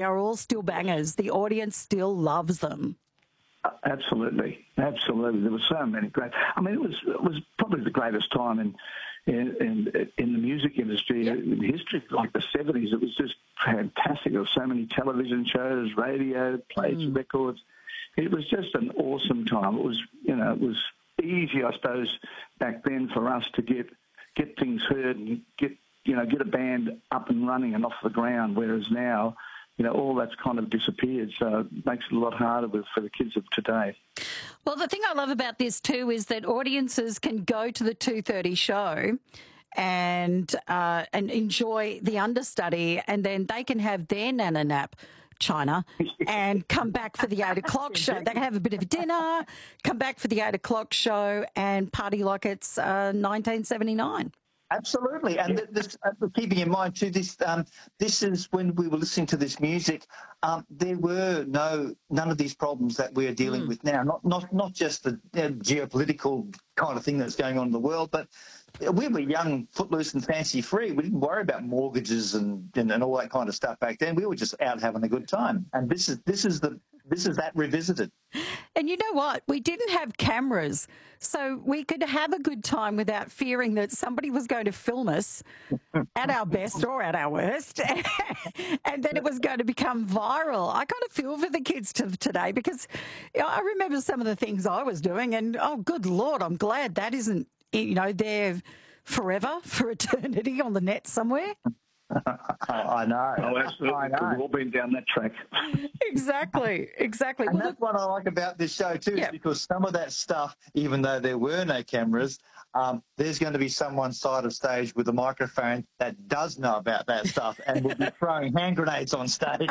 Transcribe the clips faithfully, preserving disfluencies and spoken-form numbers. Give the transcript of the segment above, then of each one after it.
are all still bangers. The audience still loves them. Absolutely, absolutely. There were so many great. I mean, it was it was probably the greatest time in in in, in the music industry Yep. in history, like the seventies. It was just fantastic. There were so many television shows, radio, plays, Mm. records. It was just an awesome time. It was, you know, it was easy, I suppose, back then for us to get get things heard and get you know get a band up and running and off the ground. Whereas now, you know, all that's kind of disappeared, so it makes it a lot harder with, for the kids of today. Well, the thing I love about this too is that audiences can go to the two thirty show and uh, and enjoy the understudy, and then they can have their nana nap, China, and come back for the eight o'clock show. They can have a bit of a dinner, come back for the eight o'clock show, and party like it's uh, nineteen seventy-nine. Absolutely, and th- this, uh, keeping in mind too, this um, this is when we were listening to this music. Um, there were no none of these problems that we are dealing Mm. with now. Not not not just the uh, geopolitical kind of thing that's going on in the world, but we were young, footloose, and fancy free. We didn't worry about mortgages and, and and all that kind of stuff back then. We were just out having a good time, and this is this is the this is that revisited. And you know what? We didn't have cameras, so we could have a good time without fearing that somebody was going to film us at our best or at our worst, and then it was going to become viral. I kind of feel for the kids to, today because you know, I remember some of the things I was doing, and oh, good Lord, I'm glad that isn't, you know, there forever, for eternity on the net somewhere. I know. Oh, absolutely. I know. We've all been down that track. Exactly, exactly. And Well, that's what I like about this show too, Yeah. is because some of that stuff, even though there were no cameras, um, there's going to be someone side of stage with a microphone that does know about that stuff and will be throwing hand grenades on stage.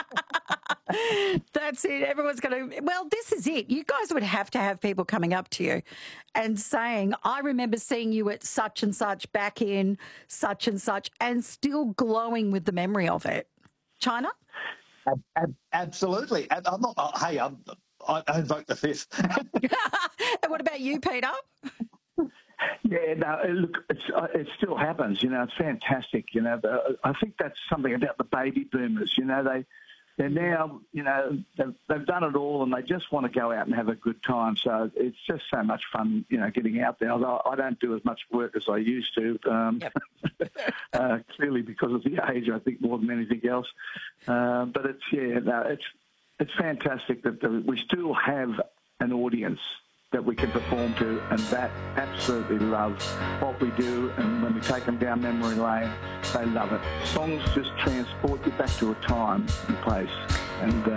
That's it. Everyone's going to. Well, this is it. You guys would have to have people coming up to you and saying, I remember seeing you at such and such back in such and such, and still glowing with the memory of it. China? Ab- ab- absolutely. And I'm not, oh, hey, I'm, I, I invoke the fifth. And what about you, Peter? Yeah, no, look, it's, uh, it still happens. You know, it's fantastic. You know, the, I think that's something about the baby boomers. You know, they they're now, you know, they've, they've done it all, and they just want to go out and have a good time. So it's just so much fun, you know, getting out there. Although I don't do as much work as I used to. Um, Yep. uh, clearly, because of the age, I think more than anything else. Uh, but it's yeah, no, it's it's fantastic that the, we still have an audience that we can perform to, and that absolutely love what we do. And when we take them down memory lane, they love it. Songs just transport you back to a time and place, and uh,